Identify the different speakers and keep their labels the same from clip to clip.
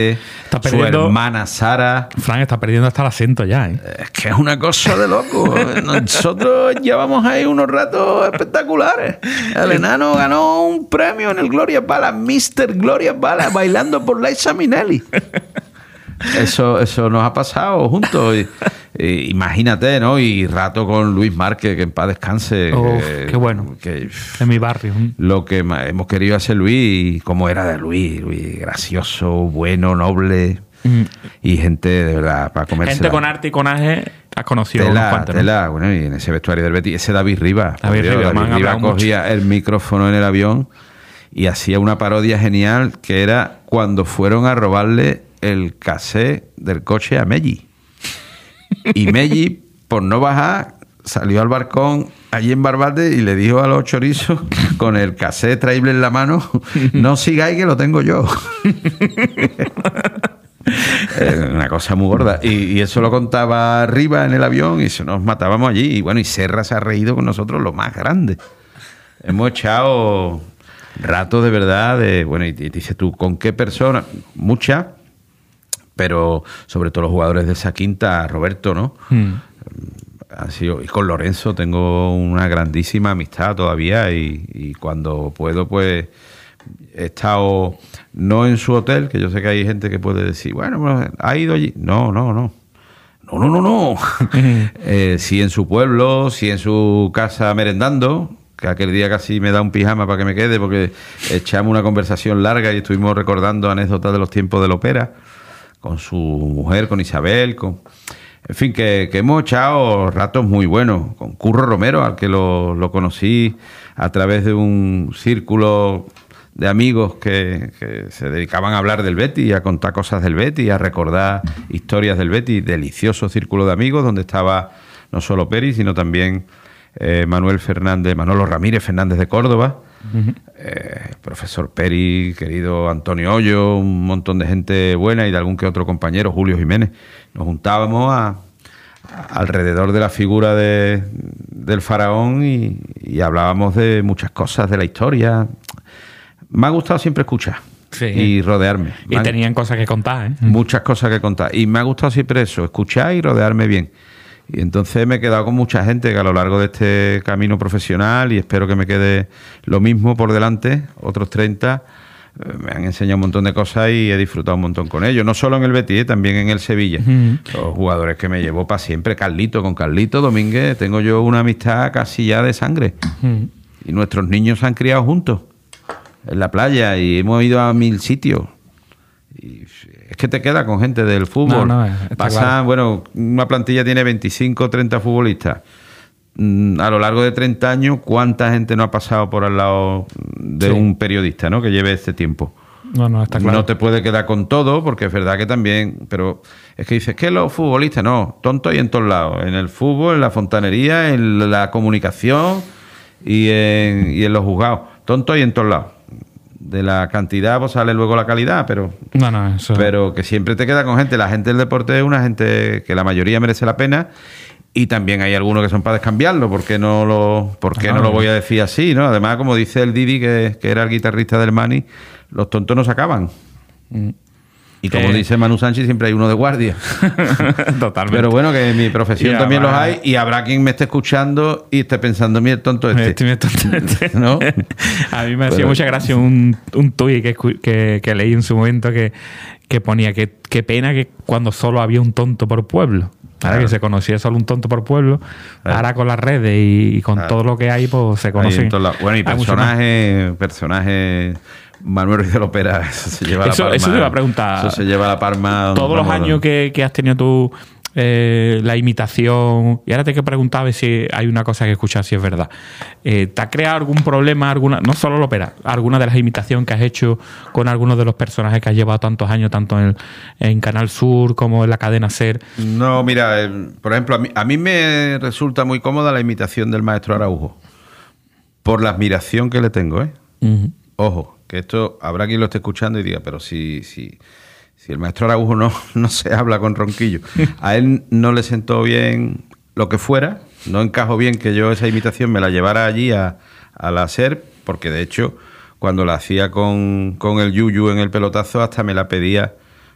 Speaker 1: su hermana Sara.
Speaker 2: Fran está perdiendo hasta el acento ya, ¿eh?
Speaker 1: Es que es una cosa de loco. Nosotros llevamos ahí unos ratos espectaculares. El enano ganó un premio en el Gloria Bala, Mr. Gloria Bala, bailando por Liza Minnelli. Eso nos ha pasado juntos. Imagínate, ¿no? Y rato con Luis Márquez, que en paz descanse.
Speaker 2: Qué bueno. En mi barrio.
Speaker 1: Lo que hemos querido hacer Luis, y cómo era de Luis gracioso, bueno, noble. Y gente, de verdad, para comerse.
Speaker 2: Gente con arte y conaje, has conocido unos cuantos, ¿no?
Speaker 1: Bueno, y en ese vestuario del Betis, ese David Rivas.
Speaker 2: David Rivas
Speaker 1: cogía el micrófono en el avión y hacía una parodia genial que era cuando fueron a robarle el casé del coche a Melli. Y Melli, por no bajar, salió al balcón allí en Barbate y le dijo a los chorizos, con el casé traíble en la mano, no sigáis que lo tengo yo. Una cosa muy gorda. Y eso lo contaba arriba en el avión y se nos matábamos allí. Y bueno, y Serra se ha reído con nosotros lo más grande. Hemos echado rato de verdad bueno, y dices tú, ¿con qué persona? Muchas, pero sobre todo los jugadores de esa quinta, Roberto, ¿no? Y con Lorenzo tengo una grandísima amistad todavía y cuando puedo, pues he estado no en su hotel, que yo sé que hay gente que puede decir, bueno, ¿ha ido allí? No. Sí en su pueblo, sí en su casa merendando, que aquel día casi me da un pijama para que me quede porque echamos una conversación larga y estuvimos recordando anécdotas de los tiempos de la ópera con su mujer, con Isabel, en fin, que hemos echado ratos muy buenos. Con Curro Romero, al que lo conocí a través de un círculo de amigos que se dedicaban a hablar del Betis, a contar cosas del Betis, a recordar historias del Betis. Delicioso círculo de amigos donde estaba no solo Peri, sino también Manolo Ramírez Fernández de Córdoba, profesor Peri, querido Antonio Hoyo, un montón de gente buena y de algún que otro compañero, Julio Jiménez. Nos juntábamos alrededor de la figura del faraón y hablábamos de muchas cosas de la historia. Me ha gustado siempre escuchar y rodearme.
Speaker 2: Y tenían cosas que contar, ¿eh?
Speaker 1: Muchas cosas que contar. Y me ha gustado siempre eso, escuchar y rodearme bien. Y entonces me he quedado con mucha gente que a lo largo de este camino profesional, y espero que me quede lo mismo por delante, otros 30, me han enseñado un montón de cosas y he disfrutado un montón con ellos. No solo en el Betis, también en el Sevilla. Los jugadores que me llevo para siempre. Con Carlito Domínguez tengo yo una amistad casi ya de sangre. Y nuestros niños se han criado juntos en la playa y hemos ido a 1000 sitios. Y es que te queda con gente del fútbol. Claro. Bueno, una plantilla tiene 25 o 30 futbolistas. A lo largo de 30 años, ¿cuánta gente no ha pasado por al lado de un periodista, ¿no? Que lleve este tiempo?
Speaker 2: Está claro.
Speaker 1: No te puede quedar con todo, porque es verdad que también, pero es que dices que los futbolistas, no, tontos y en todos lados, en el fútbol, en la fontanería, en la comunicación y en los juzgados, tontos y en todos lados. De la cantidad pues sale luego la calidad, pero pero que siempre te queda con gente. La gente del deporte es una gente que la mayoría merece la pena, y también hay algunos que son para descambiarlo. ¿Por qué no lo voy a decir así, no? Además, como dice el Didi, que era el guitarrista del Mani, los tontos no se acaban. Y como dice Manu Sánchez, siempre hay uno de guardia.
Speaker 2: Totalmente.
Speaker 1: Pero bueno, que en mi profesión también los hay, y habrá quien me esté escuchando y esté pensando, mira, el tonto este. ¿No?
Speaker 2: A mí me hacía mucha gracia un tuit que leí en su momento que ponía que qué pena que cuando solo había un tonto por pueblo. Ahora que se conocía solo un tonto por pueblo, ahora con las redes y con todo lo que hay, pues se conocen.
Speaker 1: Bueno, y personajes Manuel Ruiz de la Ópera, eso se lleva la palma.
Speaker 2: Eso te iba a preguntar.
Speaker 1: Eso se lleva la palma.
Speaker 2: Todos los años que has tenido tú la imitación, y ahora te he preguntado a ver si hay una cosa que escuchar, si es verdad. ¿Te ha creado algún problema, no solo la ópera, alguna de las imitaciones que has hecho con algunos de los personajes que has llevado tantos años, tanto en Canal Sur como en la cadena SER?
Speaker 1: No, mira, por ejemplo, a mí me resulta muy cómoda la imitación del maestro Araujo, por la admiración que le tengo, ¿eh? Ojo, que esto habrá quien lo esté escuchando y diga, pero si el maestro Araujo no se habla con ronquillo. A él no le sentó bien lo que fuera, no encajó bien que yo esa imitación me la llevara allí a la SER, porque de hecho cuando la hacía con el Yuyu en el pelotazo hasta me la pedía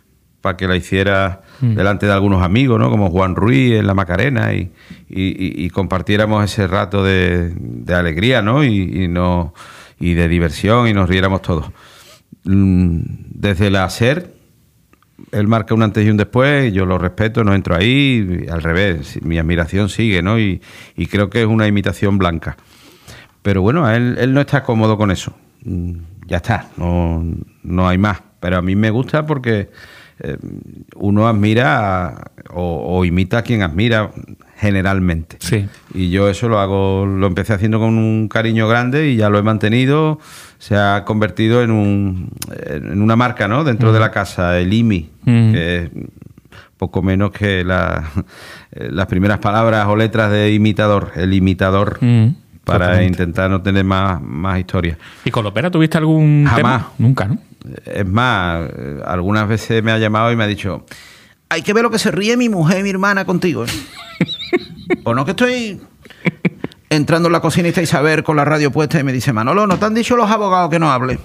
Speaker 1: para que la hiciera delante de algunos amigos, ¿no? Como Juan Ruiz en la Macarena y compartiéramos ese rato de alegría, ¿no? Y de diversión y nos riéramos todos. Desde la SER, él marca un antes y un después, yo lo respeto, no entro ahí, al revés, mi admiración sigue, ¿no? Y creo que es una imitación blanca. Pero bueno, él no está cómodo con eso. Ya está, no hay más. Pero a mí me gusta porque uno admira o imita a quien admira generalmente.
Speaker 2: Sí.
Speaker 1: Y yo eso lo empecé haciendo con un cariño grande y ya lo he mantenido. Se ha convertido en una marca, ¿no? Dentro de la casa, el IMI, que es poco menos que las primeras palabras o letras de imitador, el imitador. Para totalmente. Intentar no tener más historias.
Speaker 2: ¿Y con Lopera tuviste algún
Speaker 1: Jamás.
Speaker 2: tema? Nunca, ¿no?
Speaker 1: Es más, algunas veces me ha llamado y me ha dicho: hay que ver lo que se ríe mi mujer y mi hermana contigo, ¿eh? O no, que estoy entrando en la cocina y está Isabel con la radio puesta y me dice: Manolo, ¿no te han dicho los abogados que no hable?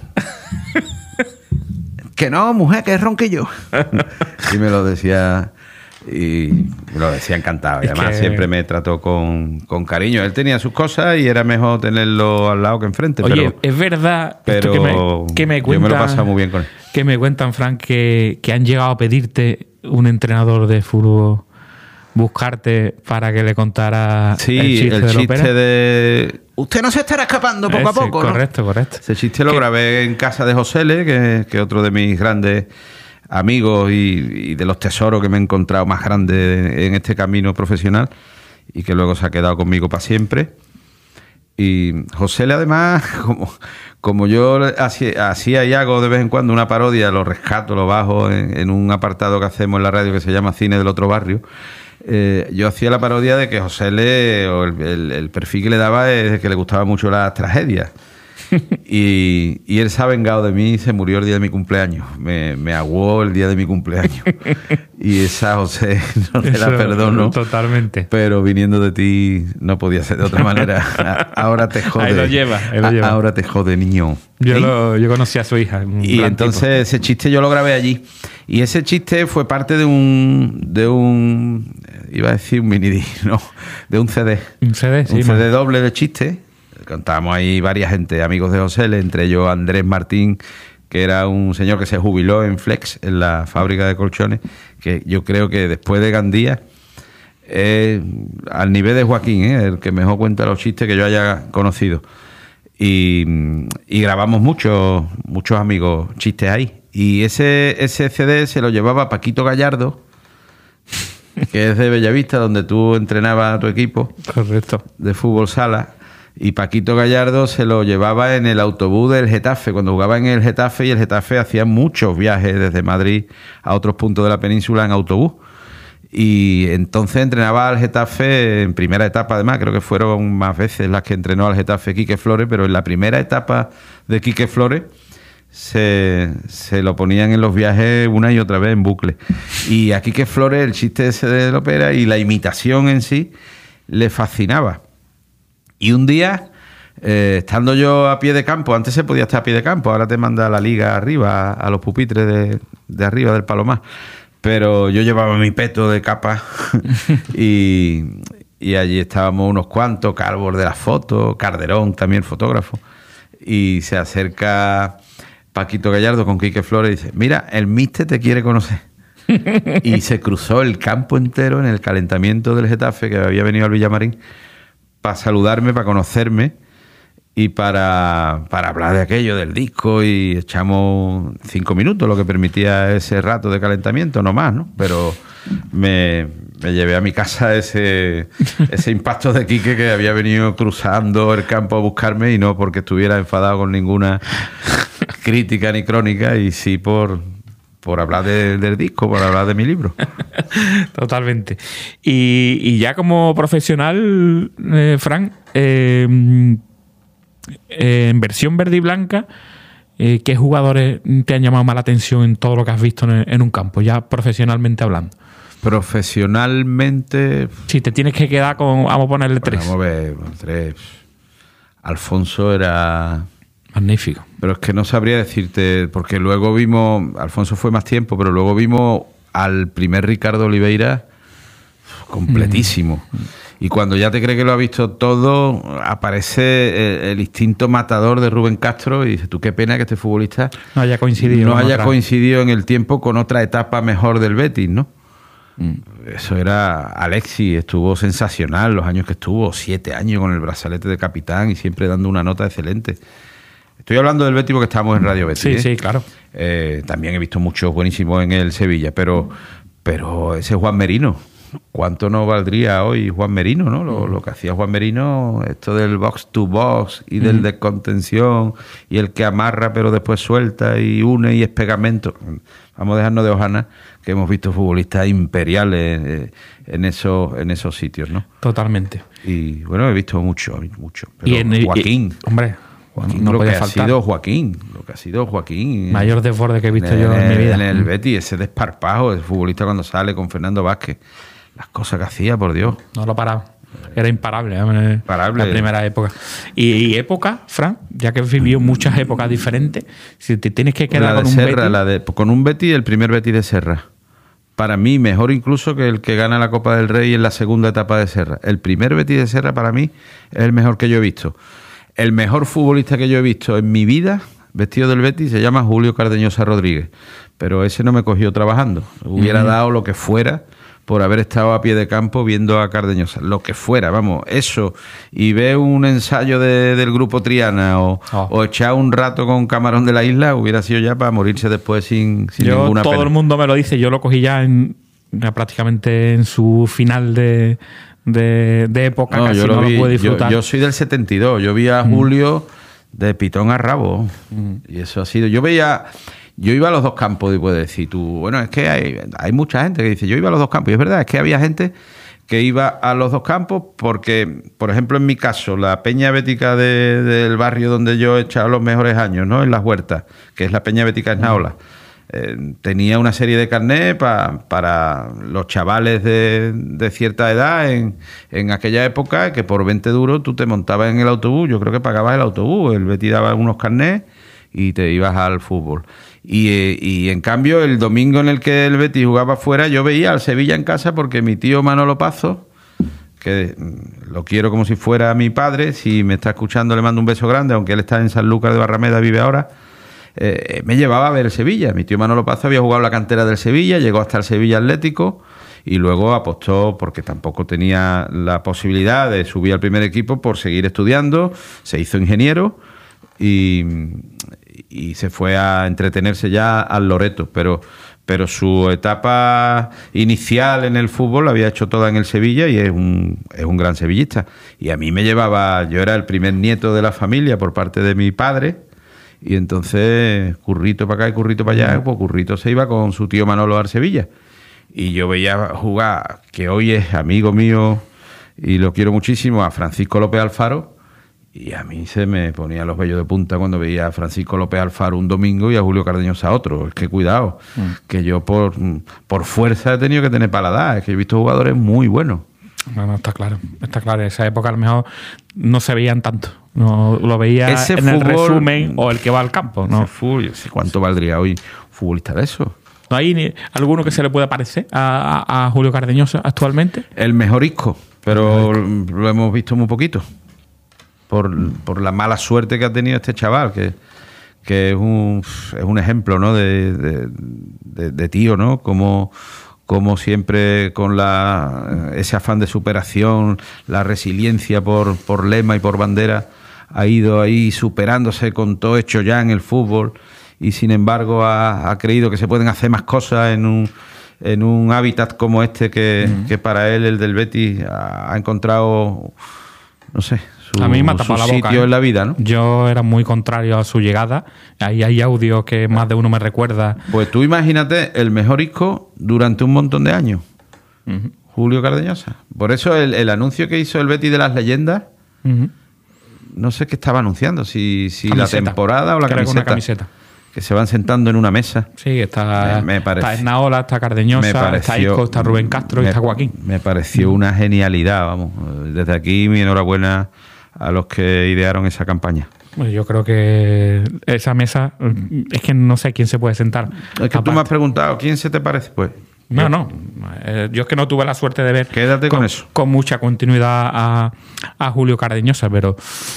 Speaker 1: Que no, mujer, que es ronquillo. Y me lo decía... Y lo decía encantado. Y además siempre me trató con cariño. Él tenía sus cosas y era mejor tenerlo al lado que enfrente.
Speaker 2: Oye, es verdad
Speaker 1: pero
Speaker 2: que me cuentan,
Speaker 1: yo me lo he pasado muy bien con él.
Speaker 2: Que me cuentan, Frank, que han llegado a pedirte un entrenador de fútbol, buscarte para que le contara el chiste de... Usted no se estará escapando poco a poco, correcto,
Speaker 1: ¿no?
Speaker 2: Correcto.
Speaker 1: Ese chiste lo grabé en casa de José Le, que es otro de mis grandes amigos y de los tesoros que me he encontrado más grandes en este camino profesional y que luego se ha quedado conmigo para siempre. Y José Le, además, como yo hacía y hago de vez en cuando una parodia, lo rescato, lo bajo en un apartado que hacemos en la radio que se llama Cine del Otro Barrio. Yo hacía la parodia de que José Le, o el perfil que le daba, es de que le gustaban mucho las tragedias. Y él se ha vengado de mí y se murió el día de mi cumpleaños. Me aguó el día de mi cumpleaños. Y esa, José, no te la perdono.
Speaker 2: Totalmente.
Speaker 1: Pero viniendo de ti no podía ser de otra manera. Ahora te jode.
Speaker 2: Ahí lo lleva.
Speaker 1: Ahora te jode, niño.
Speaker 2: Yo conocí a su hija.
Speaker 1: Y entonces tipo. Ese chiste yo lo grabé allí. Y ese chiste fue parte de un iba a decir un mini, no, de un CD.
Speaker 2: Un CD, sí.
Speaker 1: Un CD doble de chistes. Contábamos ahí varias gente, amigos de José, entre ellos Andrés Martín, que era un señor que se jubiló en Flex, en la fábrica de colchones, que yo creo que después de Gandía, al nivel de Joaquín, el que mejor cuenta los chistes que yo haya conocido. Y grabamos muchos amigos chistes ahí. Y ese CD se lo llevaba Paquito Gallardo, que es de Bellavista, donde tú entrenabas a tu equipo.
Speaker 2: Correcto.
Speaker 1: De fútbol sala. Y Paquito Gallardo se lo llevaba en el autobús del Getafe, cuando jugaba en el Getafe, y el Getafe hacía muchos viajes desde Madrid a otros puntos de la península en autobús. Y entonces entrenaba al Getafe en primera etapa, además, creo que fueron más veces las que entrenó al Getafe Quique Flores, pero en la primera etapa de Quique Flores se lo ponían en los viajes una y otra vez en bucle. Y a Quique Flores el chiste ese de Lopera y la imitación en sí le fascinaba. Y un día, estando yo a pie de campo, antes se podía estar a pie de campo, ahora te manda la liga arriba, a los pupitres de arriba del Palomar. Pero yo llevaba mi peto de capa y allí estábamos unos cuantos, Calvor de las fotos, Carderón también fotógrafo. Y se acerca Paquito Gallardo con Quique Flores y dice: mira, el míster te quiere conocer. Y se cruzó el campo entero en el calentamiento del Getafe, que había venido al Villamarín, para saludarme, para conocerme y para hablar de aquello, del disco, y echamos 5 minutos, lo que permitía ese rato de calentamiento, no más, ¿no? Pero me llevé a mi casa ese impacto de Quique, que había venido cruzando el campo a buscarme, y no porque estuviera enfadado con ninguna crítica ni crónica, y sí por hablar del disco, por hablar de mi libro.
Speaker 2: Totalmente. Y ya como profesional, Frank, en versión verde y blanca, ¿qué jugadores te han llamado más la atención en todo lo que has visto en un campo, ya profesionalmente hablando?
Speaker 1: Profesionalmente...
Speaker 2: Si te tienes que quedar con... Vamos a ponerle 3.
Speaker 1: Vamos a ver, 3. Alfonso era
Speaker 2: Magnífico.
Speaker 1: Pero es que no sabría decirte, porque luego vimos, Alfonso fue más tiempo, pero luego vimos al primer Ricardo Oliveira completísimo. Y cuando ya te cree que lo ha visto todo, aparece el instinto matador de Rubén Castro y dices, tú qué pena que este futbolista
Speaker 2: no haya coincidido
Speaker 1: en el tiempo con otra etapa mejor del Betis, ¿no? Eso era Alexis, estuvo sensacional los años que estuvo, 7 años con el brazalete de capitán y siempre dando una nota excelente. Estoy hablando del Betis porque estamos en Radio Betis.
Speaker 2: Sí, sí, claro.
Speaker 1: También he visto muchos buenísimos en el Sevilla, pero ese Juan Merino, ¿cuánto no valdría hoy Juan Merino, no? Lo que hacía Juan Merino, esto del box to box y del de contención y el que amarra pero después suelta y une y es pegamento. Vamos a dejarnos de hojana, que hemos visto futbolistas imperiales en esos sitios, ¿no?
Speaker 2: Totalmente.
Speaker 1: Y bueno, he visto mucho. Pero Joaquín.
Speaker 2: Hombre, no
Speaker 1: lo
Speaker 2: puede
Speaker 1: que
Speaker 2: faltar.
Speaker 1: Lo que ha sido Joaquín.
Speaker 2: Mayor desborde que he visto yo en mi vida.
Speaker 1: En el Betis, ese desparpajo, el futbolista cuando sale con Fernando Vázquez. Las cosas que hacía, por Dios.
Speaker 2: No lo paraba. Era imparable. La primera época. Y época, Fran, ya que has vivido muchas épocas diferentes, si te tienes que quedar con un Betis...
Speaker 1: Con un Betis, el primer Betis de Serra. Para mí, mejor incluso que el que gana la Copa del Rey en la segunda etapa de Serra. El primer Betis de Serra, para mí, es el mejor que yo he visto. El mejor futbolista que yo he visto en mi vida, vestido del Betis, se llama Julio Cardeñosa Rodríguez. Pero ese no me cogió trabajando. Hubiera dado lo que fuera por haber estado a pie de campo viendo a Cardeñosa. Lo que fuera, vamos, eso. Y ver un ensayo del grupo Triana o echar un rato con Camarón de la Isla, hubiera sido ya para morirse después sin ninguna pena.
Speaker 2: Todo el mundo me lo dice. Yo lo cogí ya prácticamente en su final de época,
Speaker 1: no,
Speaker 2: casi no lo pude disfrutar.
Speaker 1: Yo soy del 72, yo vi a Julio de pitón a rabo. Y eso ha sido... Yo iba a los dos campos y puedes decir tú, bueno, es que hay mucha gente que dice, yo iba a los dos campos. Y es verdad, es que había gente que iba a los dos campos porque, por ejemplo, en mi caso, la Peña Bética del barrio donde yo he echado los mejores años, ¿no? En Las Huertas, que es la Peña Bética Esnaola. Tenía una serie de carnés para los chavales de cierta edad en aquella época, que por 20 duros tú te montabas en el autobús. Yo creo que pagabas el autobús, el Betis daba unos carnés y te ibas al fútbol. Y en cambio, el domingo en el que el Betis jugaba fuera, yo veía al Sevilla en casa porque mi tío Manolo Pazo, que lo quiero como si fuera mi padre, si me está escuchando le mando un beso grande, aunque él está en Sanlúcar de Barrameda, vive ahora, me llevaba a ver el Sevilla. Mi tío Manolo Pazo había jugado la cantera del Sevilla, llegó hasta el Sevilla Atlético y luego apostó, porque tampoco tenía la posibilidad de subir al primer equipo, por seguir estudiando, se hizo ingeniero y se fue a entretenerse ya al Loreto, pero su etapa inicial en el fútbol la había hecho toda en el Sevilla y es un gran sevillista. Y a mí me llevaba, yo era el primer nieto de la familia por parte de mi padre, y entonces currito para acá y currito para allá, pues currito se iba con su tío Manolo al Sevilla. Y yo veía jugar, que hoy es amigo mío y lo quiero muchísimo, a Francisco López Alfaro. Y a mí se me ponían los vellos de punta cuando veía a Francisco López Alfaro un domingo y a Julio Cardeñosa otro. Es que cuidado, que yo por fuerza he tenido que tener paladar. Es que he visto jugadores muy buenos.
Speaker 2: No, está claro. En esa época a lo mejor no se veían tanto. No lo veía
Speaker 1: ese
Speaker 2: en el resumen o el que va al campo. ¿No?
Speaker 1: ¿Cuánto valdría hoy un futbolista de eso?
Speaker 2: ¿No hay alguno que se le pueda parecer a Julio Cardeñosa actualmente?
Speaker 1: El mejor Isco, pero lo hemos visto muy poquito. Por la mala suerte que ha tenido este chaval, que es un ejemplo, ¿no? de tío, ¿no? Como siempre con ese afán de superación, la resiliencia por lema y por bandera, ha ido ahí superándose con todo hecho ya en el fútbol y sin embargo ha creído que se pueden hacer más cosas en un hábitat como este que para él, el del Betis, ha encontrado, no sé,
Speaker 2: a mí me ha tapado la boca,
Speaker 1: sitio en la vida, ¿no?
Speaker 2: Yo era muy contrario a su llegada. Ahí hay audios que más de uno me recuerda.
Speaker 1: Pues tú imagínate el mejor Isco durante un montón de años. Julio Cardeñosa. Por eso el anuncio que hizo el Betis de las leyendas, no sé qué estaba anunciando, si la temporada o la camiseta.
Speaker 2: Una camiseta.
Speaker 1: Que se van sentando en una mesa.
Speaker 2: Sí, está Esnaola, está Cardeñosa, está Isco, está Rubén Castro y está Joaquín.
Speaker 1: Me pareció una genialidad, vamos. Desde aquí mi enhorabuena a los que idearon esa campaña.
Speaker 2: Pues yo creo que esa mesa, es que no sé quién se puede sentar.
Speaker 1: Es que tú me has preguntado, ¿quién se te parece? Pues
Speaker 2: No. Yo es que no tuve la suerte de ver
Speaker 1: quédate con eso.
Speaker 2: Con mucha continuidad a Julio Cardeñosa, pero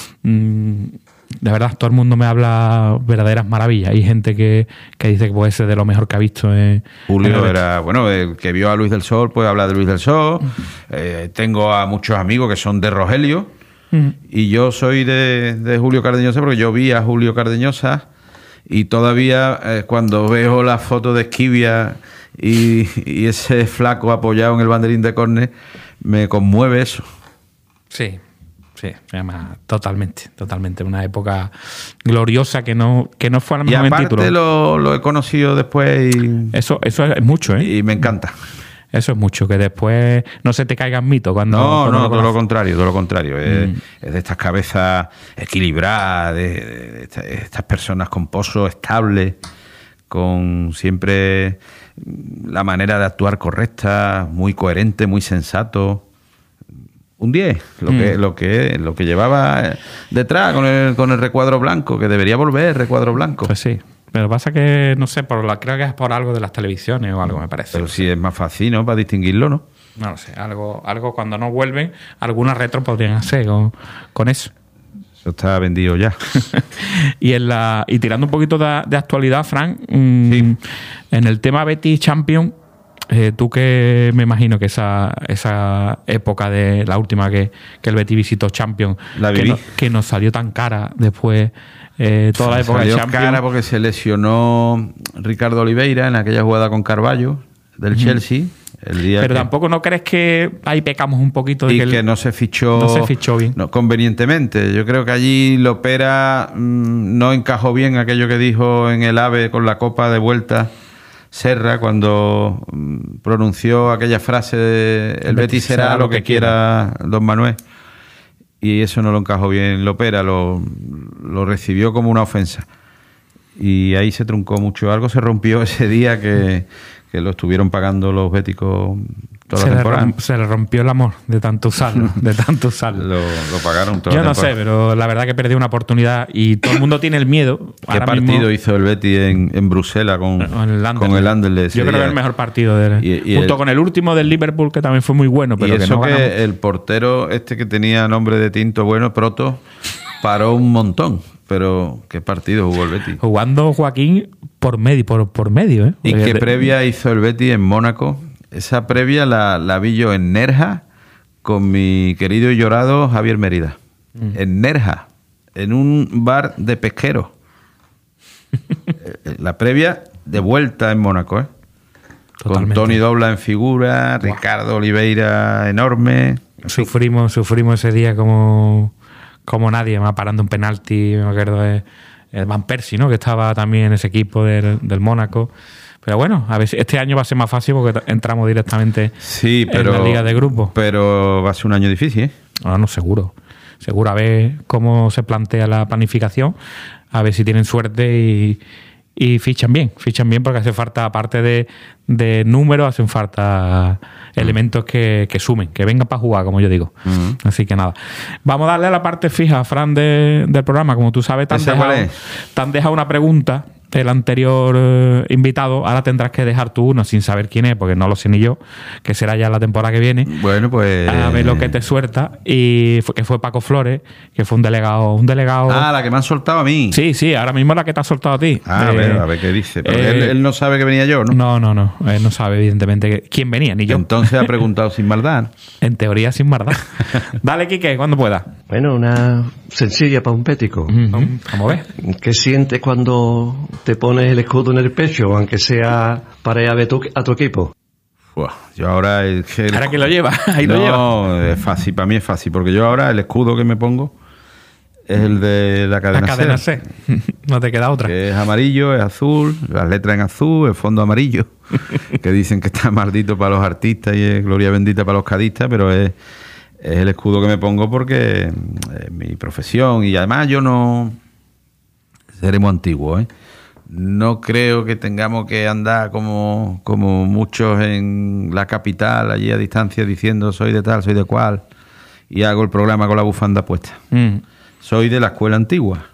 Speaker 2: de verdad, todo el mundo me habla verdaderas maravillas. Hay gente que dice que puede ser de lo mejor que ha visto.
Speaker 1: Julio era, bueno, el que vio a Luis del Sol puede hablar de Luis del Sol. Tengo a muchos amigos que son de Rogelio. Y yo soy de Julio Cardeñosa porque yo vi a Julio Cardeñosa y todavía cuando veo la foto de Esquivia y ese flaco apoyado en el banderín de córner, me conmueve eso.
Speaker 2: Sí, además, totalmente. Una época gloriosa que no fue al mejor
Speaker 1: y aparte
Speaker 2: título.
Speaker 1: Lo he conocido después y
Speaker 2: eso es mucho, ¿eh?
Speaker 1: Y me encanta.
Speaker 2: Eso es mucho, que después no se te caigan mitos cuando...
Speaker 1: No, todo lo contrario. Es de estas cabezas equilibradas, de estas personas con pozo estable, con siempre la manera de actuar correcta, muy coherente, muy sensato. Un 10, lo que llevaba detrás con el recuadro blanco, que debería volver el recuadro blanco.
Speaker 2: Pues sí. Pero pasa que, no sé, creo que es por algo de las televisiones o algo, me parece.
Speaker 1: Pero sí es más fácil, ¿no? Para distinguirlo, ¿no?
Speaker 2: No lo sé, algo cuando no vuelven, algunas retro podrían hacer con eso.
Speaker 1: Eso está vendido ya.
Speaker 2: y tirando un poquito de actualidad, Fran,
Speaker 1: sí.
Speaker 2: En el tema Betis Champion, tú que me imagino que esa época de la última que el Betis visitó Champion,
Speaker 1: la viví.
Speaker 2: Que nos salió tan cara después... toda la época
Speaker 1: salió
Speaker 2: de Champions.
Speaker 1: Cara porque se lesionó Ricardo Oliveira en aquella jugada con Carballo del Chelsea.
Speaker 2: Pero tampoco no crees que ahí pecamos un poquito de
Speaker 1: que no se fichó
Speaker 2: bien.
Speaker 1: No, convenientemente. Yo creo que allí Lopera no encajó bien aquello que dijo en el AVE con la copa de vuelta Serra cuando pronunció aquella frase de el Betis será lo que quiera don Manuel. Y eso no lo encajó bien Lopera, lo recibió como una ofensa. Y ahí se truncó mucho. Algo se rompió ese día que lo estuvieron pagando los béticos toda la temporada.
Speaker 2: Se le rompió el amor de tanto usarlo.
Speaker 1: Lo pagaron toda
Speaker 2: la temporada. Yo no sé, pero la verdad que perdí una oportunidad y todo el mundo tiene el miedo.
Speaker 1: ¿Qué partido hizo el Betis en Bruselas con el Anderlecht?
Speaker 2: Yo creo que es el mejor partido junto con el último del Liverpool, que también fue muy bueno. Pero
Speaker 1: y eso que el portero que tenía nombre de tinto bueno, Proto, paró un montón. Pero qué partido jugó el Betis.
Speaker 2: Jugando Joaquín por medio, ¿eh?
Speaker 1: ¿Y qué previa hizo el Betis en Mónaco? Esa previa la vi yo en Nerja con mi querido y llorado Javier Mérida. En Nerja, en un bar de pesqueros. La previa de vuelta en Mónaco, ¿eh? Totalmente. Con Toni Dobla en figura, Ricardo Oliveira enorme.
Speaker 2: Sufrimos ese día como nadie, más parando un penalti, me acuerdo de Van Persie, ¿no? Que estaba también en ese equipo del Mónaco. Pero bueno, a ver si este año va a ser más fácil porque entramos directamente en la Liga de Grupos.
Speaker 1: Pero va a ser un año difícil, ¿eh?
Speaker 2: No, seguro, a ver cómo se plantea la planificación, a ver si tienen suerte y fichan bien porque hace falta, aparte de números, hacen falta elementos que sumen, que vengan para jugar, como yo digo. Así que nada, vamos a darle a la parte fija, Fran, del programa. Como tú sabes, te han dejado una pregunta el anterior invitado. Ahora tendrás que dejar tú uno sin saber quién es, porque no lo sé ni yo, que será ya la temporada que viene.
Speaker 1: Bueno, pues
Speaker 2: a ver lo que te suelta. Y que fue Paco Flores, que fue un delegado.
Speaker 1: La que me han soltado a mí.
Speaker 2: Sí, ahora mismo la que te ha soltado a ti.
Speaker 1: A ver qué dice. Pero él no sabe que venía yo, ¿no?
Speaker 2: No, él no sabe evidentemente quién venía, ni yo.
Speaker 1: Entonces ha preguntado sin maldad.
Speaker 2: En teoría sin maldad. Dale, Quique, cuando pueda.
Speaker 3: Bueno, una sencilla para un bético.
Speaker 2: Vamos a ver.
Speaker 3: ¿Qué sientes cuando te pones el escudo en el pecho, aunque sea para ir a ver a tu equipo?
Speaker 1: Yo ahora...
Speaker 2: ¿Ahora que lo lleva?
Speaker 1: No, es fácil, para mí es fácil, porque yo ahora el escudo que me pongo es el de la cadena
Speaker 2: C. No te queda otra.
Speaker 1: Que es amarillo, es azul, las letras en azul, el fondo amarillo, que dicen que está maldito para los artistas y es gloria bendita para los cadistas, pero es el escudo que me pongo porque es mi profesión y además yo no... Seremos antiguos, ¿eh? No creo que tengamos que andar como muchos en la capital, allí a distancia, diciendo soy de tal, soy de cual, y hago el programa con la bufanda puesta. Soy de la escuela antigua.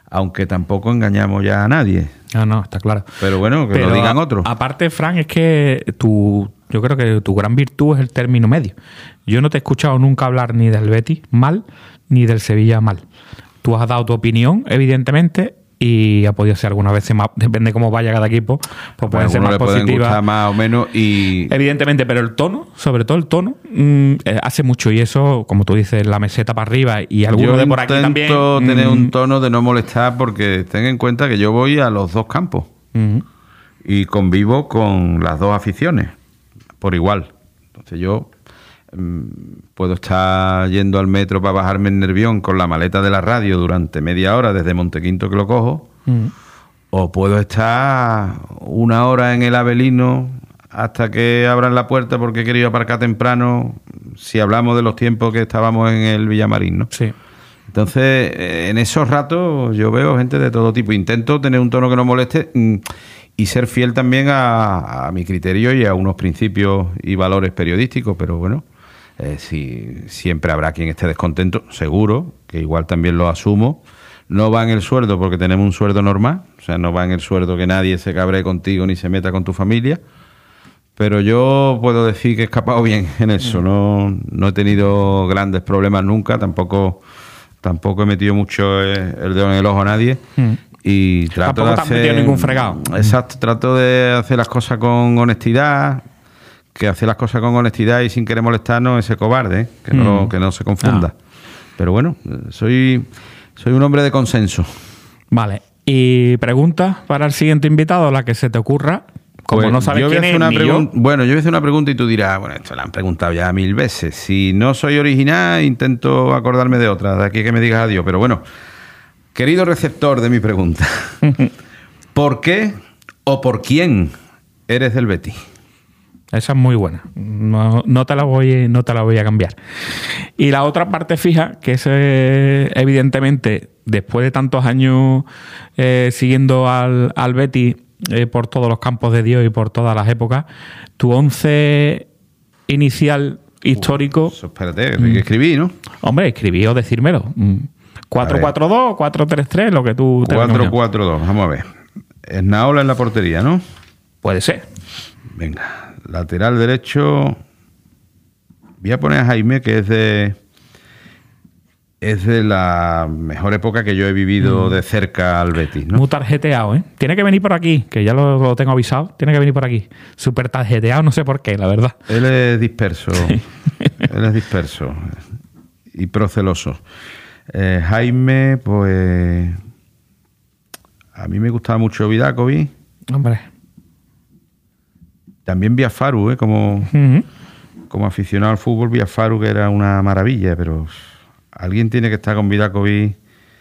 Speaker 1: aunque tampoco engañamos ya a nadie.
Speaker 2: No, está claro.
Speaker 1: Pero bueno, que lo digan otros.
Speaker 2: Aparte, Fran, es que yo creo que tu gran virtud es el término medio. Yo no te he escuchado nunca hablar ni del Betis mal, ni del Sevilla mal. Tú has dado tu opinión, evidentemente, y ha podido ser algunas veces más, depende cómo vaya cada equipo, pues puede ser más
Speaker 1: le pueden
Speaker 2: positiva.
Speaker 1: Gustar más o menos y...
Speaker 2: Evidentemente, pero el tono, sobre todo el tono, hace mucho, y eso, como tú dices, la meseta para arriba y alguno de por aquí también.
Speaker 1: Yo intento tener un tono de no molestar, porque ten en cuenta que yo voy a los dos campos y convivo con las dos aficiones por igual. Entonces yo puedo estar yendo al metro para bajarme en Nervión con la maleta de la radio durante media hora desde Montequinto que lo cojo, o puedo estar 1 hora en el Avelino hasta que abran la puerta porque he querido aparcar temprano, si hablamos de los tiempos que estábamos en el Villamarín, ¿no?
Speaker 2: Sí.
Speaker 1: Entonces, en esos ratos yo veo gente de todo tipo. Intento tener un tono que no moleste y ser fiel también a mi criterio y a unos principios y valores periodísticos, pero bueno, siempre habrá quien esté descontento, seguro, que igual también lo asumo. No va en el sueldo porque tenemos un sueldo normal, o sea, no va en el sueldo que nadie se cabree contigo ni se meta con tu familia, pero yo puedo decir que he escapado bien en eso. No he tenido grandes problemas nunca, tampoco he metido mucho el dedo en el ojo a nadie. Y trato
Speaker 2: tampoco
Speaker 1: de
Speaker 2: te has metido ningún fregado.
Speaker 1: Exacto, trato de hacer las cosas con honestidad, que hacer las cosas con honestidad y sin querer molestarnos ese cobarde, que no se confunda. Pero bueno, soy un hombre de consenso. Vale.
Speaker 2: Y preguntas para el siguiente invitado, la que se te ocurra. Como
Speaker 1: pues
Speaker 2: no sabes quién es,
Speaker 1: Bueno, yo voy a hacer una pregunta y tú dirás, bueno, esto la han preguntado ya 1000 veces. Si no soy original, intento acordarme de otra, de aquí que me digas adiós. Pero bueno, querido receptor de mi pregunta, ¿por qué o por quién eres del Betis?
Speaker 2: Esa es muy buena. No te la voy a cambiar. Y la otra parte fija, que es evidentemente, después de tantos años siguiendo al Betis por todos los campos de Dios y por todas las épocas, tu 11 inicial histórico...
Speaker 1: Espérate, que escribí, ¿no?
Speaker 2: Hombre, escribí o decírmelo. 4-4-2, 4-3-3, lo que tú...
Speaker 1: 4-4-2, vamos a ver. Esnaola en la portería, ¿no?
Speaker 2: Puede ser.
Speaker 1: Venga, lateral derecho. Voy a poner a Jaime, que es de la mejor época que yo he vivido de cerca al Betis, ¿no?
Speaker 2: Muy tarjeteado, ¿eh? Tiene que venir por aquí, que ya lo tengo avisado. Tiene que venir por aquí. Súper tarjeteado, no sé por qué, la verdad.
Speaker 1: Él es disperso. Sí. Él es disperso y proceloso. Jaime, pues... A mí me gustaba mucho Vidakovic.
Speaker 2: Hombre.
Speaker 1: También Biafaru, como aficionado al fútbol, Biafaru, que era una maravilla, pero alguien tiene que estar con Vidakovic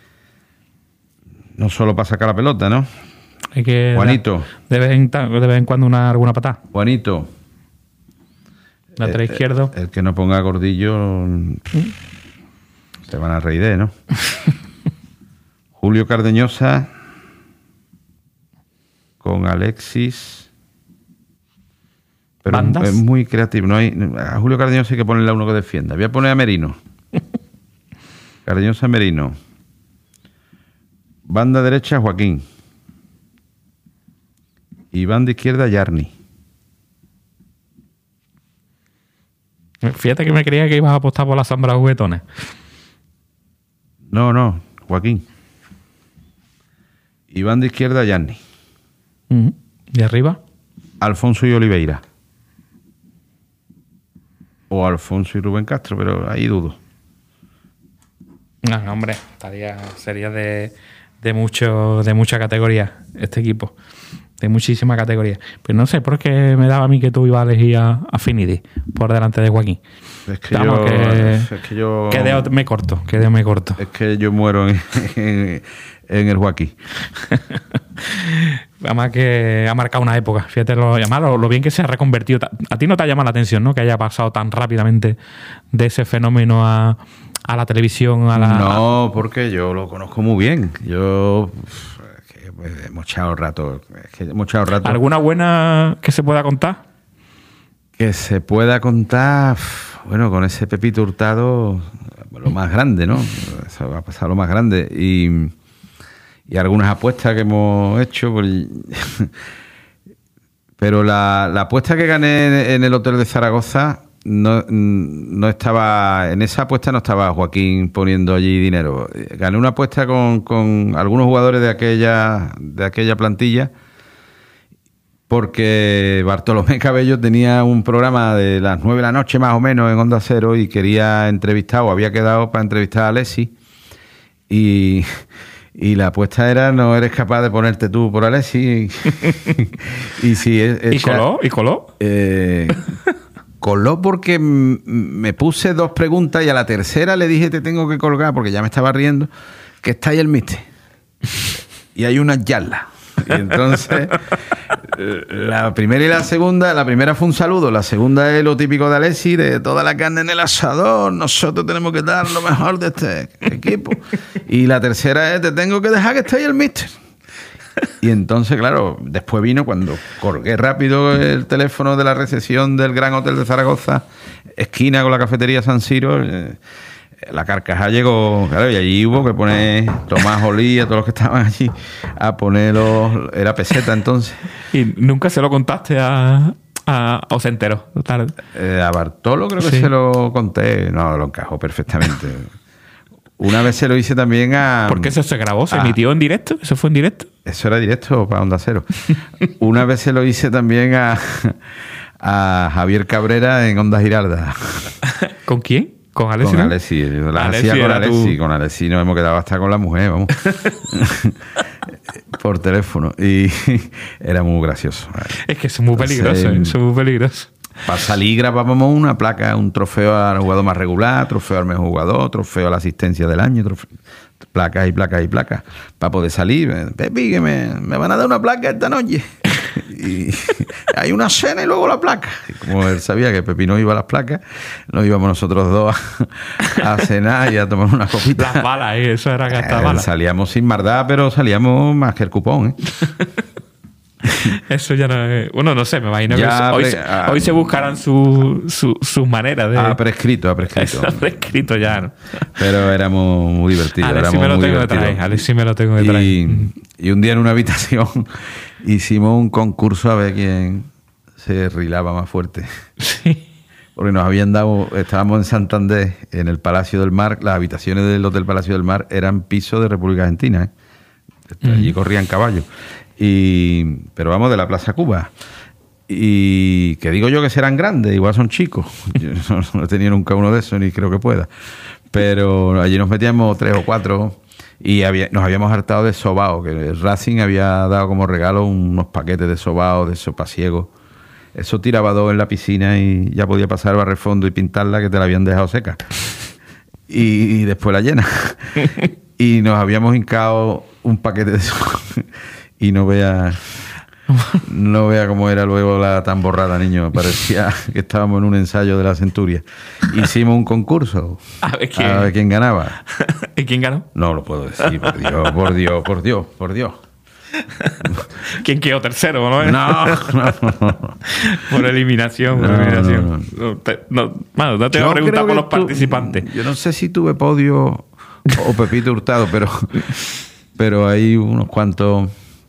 Speaker 1: no solo para sacar la pelota, ¿no?
Speaker 2: Hay que
Speaker 1: Juanito.
Speaker 2: De vez en cuando alguna patada.
Speaker 1: Juanito.
Speaker 2: Lateral izquierdo.
Speaker 1: El que no ponga Gordillo se van a reír de, ¿no? Julio Cardeñosa con Alexis... Pero es muy creativo. No hay, a Julio Cardeñosa hay que ponerle a uno que defienda. Voy a poner a Merino. Cardeñosa, Merino. Banda derecha, Joaquín. Y banda izquierda, Yarni.
Speaker 2: Fíjate que me creía que ibas a apostar por la Zambra juguetones.
Speaker 1: No, Joaquín. Y banda izquierda, Yarni.
Speaker 2: ¿Y arriba?
Speaker 1: Alfonso y Oliveira. O Alfonso y Rubén Castro, pero ahí dudo.
Speaker 2: No, hombre, sería de mucha categoría este equipo. De muchísima categoría. Pero no sé por qué me daba a mí que tú ibas a elegir a Finidi por delante de Joaquín.
Speaker 1: Es que yo
Speaker 2: me corto.
Speaker 1: Es que yo muero en el Joaquín.
Speaker 2: Además que ha marcado una época. Fíjate lo bien que se ha reconvertido. A ti no te ha llamado la atención, ¿no? Que haya pasado tan rápidamente de ese fenómeno a la televisión.
Speaker 1: No, porque yo lo conozco muy bien. Hemos echado rato.
Speaker 2: ¿Alguna buena que se pueda contar?
Speaker 1: Que se pueda contar, bueno, con ese Pepito Hurtado, lo más grande, ¿no? Eso va a pasar lo más grande. y algunas apuestas que hemos hecho. Pero la apuesta que gané en el hotel de Zaragoza no estaba, en esa apuesta no estaba Joaquín poniendo allí dinero. Gané una apuesta con algunos jugadores de aquella plantilla, porque Bartolomé Cabello tenía un programa de las 9 de la noche más o menos en Onda Cero y quería entrevistar, o había quedado para entrevistar a Alexis, y la apuesta era: no eres capaz de ponerte tú por Alexis. Y si
Speaker 2: ¿Y coló?
Speaker 1: Coló porque me puse 2 preguntas y a la tercera le dije: te tengo que colgar, porque ya me estaba riendo, que está ahí el míster y hay unas yardas. Y entonces la primera y la segunda, la primera fue un saludo, la segunda es lo típico de Alexis, de toda la carne en el asador, nosotros tenemos que dar lo mejor de este equipo, y la tercera es: te tengo que dejar que esté ahí el míster. Y entonces, claro, después vino cuando colgué rápido el teléfono de la recepción del Gran Hotel de Zaragoza, esquina con la cafetería San Siro. La carcajada llegó, claro, y allí hubo que poner, Tomás Olí, a todos los que estaban allí, a ponerlos, era peseta entonces.
Speaker 2: ¿Y nunca se lo contaste o se enteró?
Speaker 1: A Bartolo creo que
Speaker 2: sí.
Speaker 1: Se lo conté, no, lo encajó perfectamente. Una vez se lo hice también a...
Speaker 2: ¿Por qué eso se grabó? ¿Se emitió en directo? ¿Eso fue en directo?
Speaker 1: Eso era directo para Onda Cero. Una vez se lo hice también a Javier Cabrera en Onda Giralda.
Speaker 2: ¿Con quién? ¿Con Alexis?
Speaker 1: Con Alexis. Las hacía con Alexis. Con Alexis nos hemos quedado hasta con la mujer, vamos. Por teléfono. Y era muy gracioso.
Speaker 2: Es que es muy peligroso, es muy peligroso.
Speaker 1: Para salir grabábamos una placa, un trofeo al jugador más regular, trofeo al mejor jugador, trofeo a la asistencia del año, placas y placas y placas. Para poder salir: Pepi, que me van a dar una placa esta noche. Y hay una cena y luego la placa. Y como él sabía que Pepi no iba a las placas, nos íbamos nosotros dos a cenar y a tomar una copita.
Speaker 2: Las balas, eso era gastar balas.
Speaker 1: Salíamos sin maldad, pero salíamos más que el cupón,
Speaker 2: Eso ya no es... Bueno, no sé, me imagino que hoy se buscarán sus maneras de...
Speaker 1: Ha prescrito.
Speaker 2: Eso ha prescrito ya, ¿no?
Speaker 1: Pero éramos muy divertidos.
Speaker 2: Alex sí me lo tengo que traer.
Speaker 1: Y un día en una habitación hicimos un concurso a ver quién se rilaba más fuerte.
Speaker 2: Sí.
Speaker 1: Porque nos habían dado... Estábamos en Santander, en el Palacio del Mar. Las habitaciones del Hotel Palacio del Mar eran pisos de República Argentina, Allí corrían caballos. Pero vamos, de la Plaza Cuba. Y que digo yo que serán grandes, igual son chicos. Yo no he tenido nunca uno de esos, ni creo que pueda. Pero allí nos metíamos 3 o 4 y nos habíamos hartado de sobao, que el Racing había dado como regalo unos paquetes de sobao, de sopasiego. Eso tiraba 2 en la piscina y ya podía pasar el barrefondo y pintarla, que te la habían dejado seca. Y después la llena. Y nos habíamos hincado un paquete de sobao. Y no vea cómo era luego la tamborrada, niño. Parecía que estábamos en un ensayo de la Centuria. Hicimos un concurso a ver quién ganaba.
Speaker 2: ¿Y quién ganó?
Speaker 1: No lo puedo decir, por Dios.
Speaker 2: ¿Quién quedó tercero, no?
Speaker 1: No.
Speaker 2: Por eliminación. No te voy a preguntar por los participantes.
Speaker 1: Yo no sé si tuve podio o Pepito Hurtado, pero hay unos cuantos...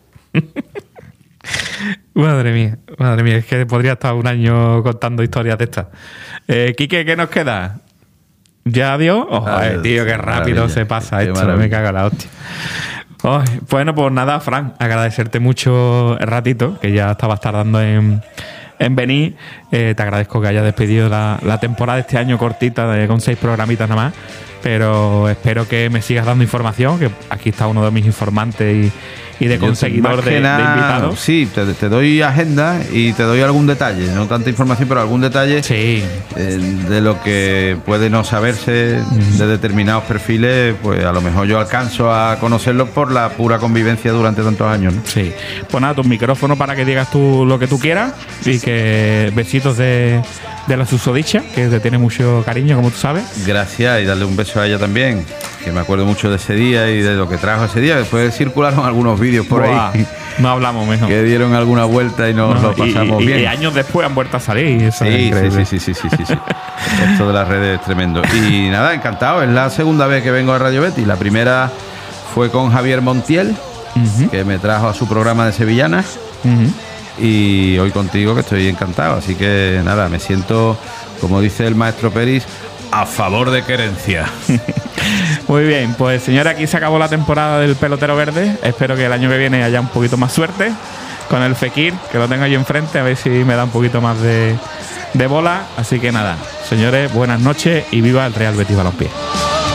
Speaker 2: Madre mía, es que podría estar un año contando historias de estas. Quique, ¿qué nos queda? ¿Ya adiós? Tío, qué rápido se pasa esto, me cago en la hostia. Bueno, pues nada, Fran, agradecerte mucho el ratito, que ya estabas tardando en venir. Te agradezco que hayas despedido la temporada de este año cortita, con 6 programitas nada más, pero espero que me sigas dando información, que aquí está uno de mis informantes y de conseguidor de invitados. Sí,
Speaker 1: te doy agenda y te doy algún detalle, no tanta información, pero algún detalle de lo que puede no saberse de determinados perfiles. Pues a lo mejor yo alcanzo a conocerlos por la pura convivencia durante tantos años, ¿no? Sí,
Speaker 2: pues nada, tu micrófono para que digas tú lo que tú quieras, y que besitos de la susodicha, que te tiene mucho cariño, como tú sabes.
Speaker 1: Gracias, y darle un beso a ella también, que me acuerdo mucho de ese día y de lo que trajo ese día. Después circularon algunos vídeos por ahí.
Speaker 2: No hablamos mejor.
Speaker 1: Que dieron alguna vuelta y nos lo pasamos bien.
Speaker 2: Y años después han vuelto a salir. Eso
Speaker 1: sí. Esto de las redes es tremendo. Y nada, encantado. Es la segunda vez que vengo a Radio Betis. La primera fue con Javier Montiel, que me trajo a su programa de sevillanas. Y hoy contigo, que estoy encantado. Así que nada, me siento, como dice el maestro Peris, a favor de Querencia.
Speaker 2: Muy bien, pues señora, aquí se acabó la temporada del Pelotero Verde. Espero que el año que viene haya un poquito más suerte con el Fekir, que lo tengo yo enfrente, a ver si me da un poquito más de bola. Así que nada, señores, buenas noches y viva el Real Betis Balompié.